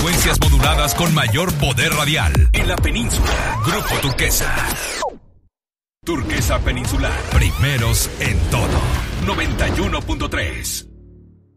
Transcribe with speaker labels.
Speaker 1: frecuencias moduladas con mayor poder radial en la península. Grupo Turquesa. Turquesa Peninsular. Primeros en todo. 91.3.